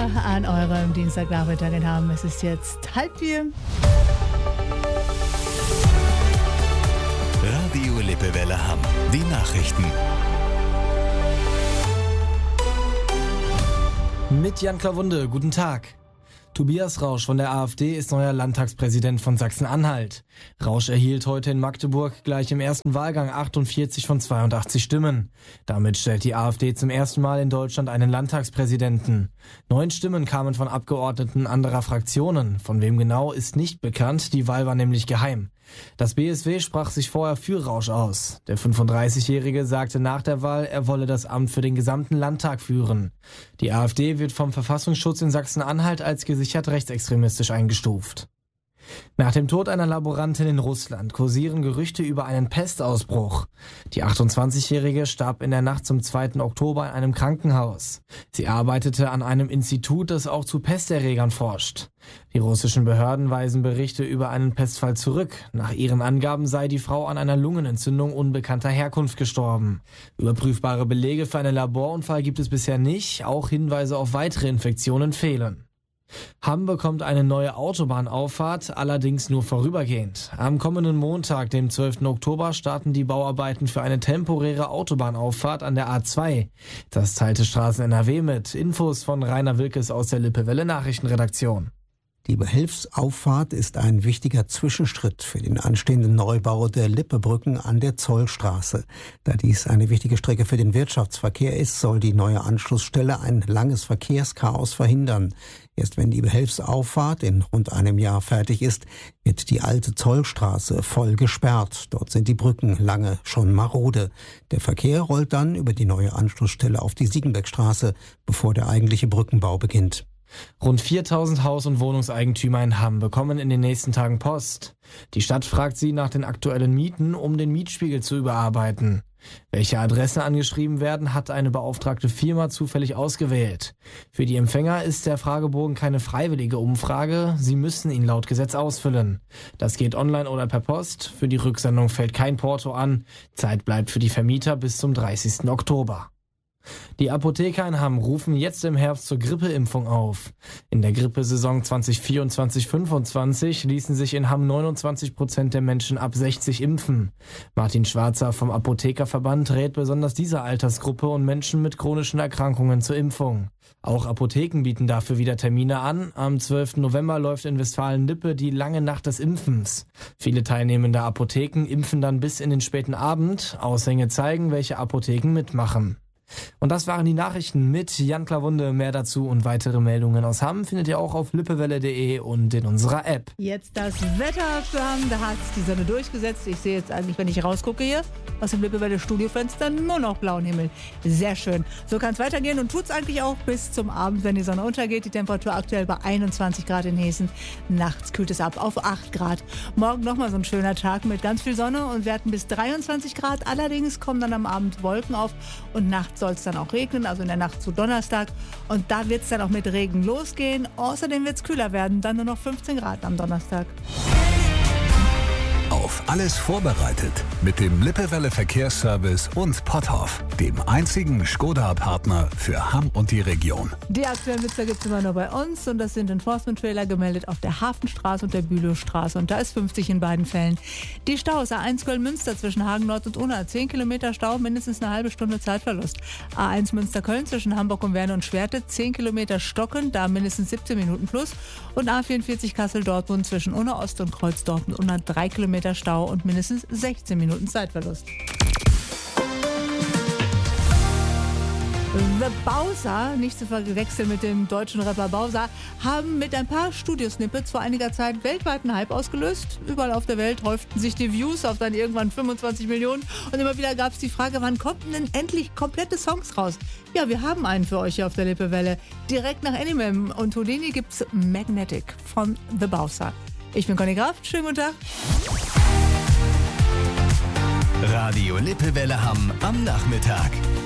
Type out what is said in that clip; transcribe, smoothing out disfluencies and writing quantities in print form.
an eurem Dienstagnachmittag in Hamm. Es ist jetzt 3:30. Radio Lippewelle Hamm. Die Nachrichten. Mit Jan Klawunde, guten Tag. Tobias Rausch von der AfD ist neuer Landtagspräsident von Sachsen-Anhalt. Rausch erhielt heute in Magdeburg gleich im ersten Wahlgang 48 von 82 Stimmen. Damit stellt die AfD zum ersten Mal in Deutschland einen Landtagspräsidenten. 9 Stimmen kamen von Abgeordneten anderer Fraktionen. Von wem genau, ist nicht bekannt. Die Wahl war nämlich geheim. Das BSW sprach sich vorher für Rausch aus. Der 35-Jährige sagte nach der Wahl, er wolle das Amt für den gesamten Landtag führen. Die AfD wird vom Verfassungsschutz in Sachsen-Anhalt als gesichert rechtsextremistisch eingestuft. Nach dem Tod einer Laborantin in Russland kursieren Gerüchte über einen Pestausbruch. Die 28-Jährige starb in der Nacht zum 2. Oktober in einem Krankenhaus. Sie arbeitete an einem Institut, das auch zu Pesterregern forscht. Die russischen Behörden weisen Berichte über einen Pestfall zurück. Nach ihren Angaben sei die Frau an einer Lungenentzündung unbekannter Herkunft gestorben. Überprüfbare Belege für einen Laborunfall gibt es bisher nicht. Auch Hinweise auf weitere Infektionen fehlen. Hamm bekommt eine neue Autobahnauffahrt, allerdings nur vorübergehend. Am kommenden Montag, dem 12. Oktober, starten die Bauarbeiten für eine temporäre Autobahnauffahrt an der A2. Das teilte Straßen NRW mit. Infos von Rainer Wilkes aus der Lippewelle Nachrichtenredaktion. Die Behelfsauffahrt ist ein wichtiger Zwischenschritt für den anstehenden Neubau der Lippebrücken an der Zollstraße. Da dies eine wichtige Strecke für den Wirtschaftsverkehr ist, soll die neue Anschlussstelle ein langes Verkehrschaos verhindern. Erst wenn die Behelfsauffahrt in rund einem Jahr fertig ist, wird die alte Zollstraße voll gesperrt. Dort sind die Brücken lange schon marode. Der Verkehr rollt dann über die neue Anschlussstelle auf die Siegenbeckstraße, bevor der eigentliche Brückenbau beginnt. Rund 4000 Haus- und Wohnungseigentümer in Hamm bekommen in den nächsten Tagen Post. Die Stadt fragt sie nach den aktuellen Mieten, um den Mietspiegel zu überarbeiten. Welche Adressen angeschrieben werden, hat eine beauftragte Firma zufällig ausgewählt. Für die Empfänger ist der Fragebogen keine freiwillige Umfrage, sie müssen ihn laut Gesetz ausfüllen. Das geht online oder per Post, für die Rücksendung fällt kein Porto an, Zeit bleibt für die Vermieter bis zum 30. Oktober. Die Apotheker in Hamm rufen jetzt im Herbst zur Grippeimpfung auf. In der Grippesaison 2024/25 ließen sich in Hamm 29% der Menschen ab 60 impfen. Martin Schwarzer vom Apothekerverband rät besonders dieser Altersgruppe und Menschen mit chronischen Erkrankungen zur Impfung. Auch Apotheken bieten dafür wieder Termine an. Am 12. November läuft in Westfalen-Lippe die lange Nacht des Impfens. Viele teilnehmende Apotheken impfen dann bis in den späten Abend. Aushänge zeigen, welche Apotheken mitmachen. Und das waren die Nachrichten mit Jan Klawunde. Mehr dazu und weitere Meldungen aus Hamm findet ihr auch auf lippewelle.de und in unserer App. Jetzt das Wetter für Hamm. Da hat die Sonne durchgesetzt. Ich sehe jetzt eigentlich, wenn ich rausgucke hier aus dem Lippewelle Studiofenster, nur noch blauen Himmel. Sehr schön. So kann es weitergehen und tut es eigentlich auch bis zum Abend, wenn die Sonne untergeht. Die Temperatur aktuell bei 21 Grad in Hessen. Nachts kühlt es ab auf 8 Grad. Morgen nochmal so ein schöner Tag mit ganz viel Sonne und wir hatten bis 23 Grad. Allerdings kommen dann am Abend Wolken auf und nachts soll es dann auch regnen, also in der Nacht zu Donnerstag. Und da wird es dann auch mit Regen losgehen. Außerdem wird es kühler werden, dann nur noch 15 Grad am Donnerstag. Auf alles vorbereitet mit dem Lippewelle Verkehrsservice und Potthoff, dem einzigen Skoda-Partner für Hamm und die Region. Die aktuellen Witzer gibt es immer nur bei uns und das sind Enforcement-Trailer gemeldet auf der Hafenstraße und der Bülowstraße und da ist 50 in beiden Fällen. Die Staus A1 Köln-Münster zwischen Hagen Nord und Unna, 10 Kilometer Stau, mindestens eine halbe Stunde Zeitverlust. A1 Münster-Köln zwischen Hamburg und Werne und Schwerte, 10 Kilometer Stocken, da mindestens 17 Minuten plus und A44 Kassel-Dortmund zwischen Unna Ost und Kreuzdorf und Unna 3 Kilometer Stau und mindestens 16 Minuten Zeitverlust. The Bowser, nicht zu verwechseln mit dem deutschen Rapper Bowser, haben mit ein paar Studiosnippets vor einiger Zeit weltweiten Hype ausgelöst. Überall auf der Welt häuften sich die Views auf dann irgendwann 25 Millionen und immer wieder gab es die Frage, wann kommen denn endlich komplette Songs raus? Ja, wir haben einen für euch hier auf der Lippewelle. Direkt nach Eminem und Houdini gibt's Magnetic von The Bowser. Ich bin Conny Graf, schönen guten Tag. Radio Lippewelle Hamm am Nachmittag.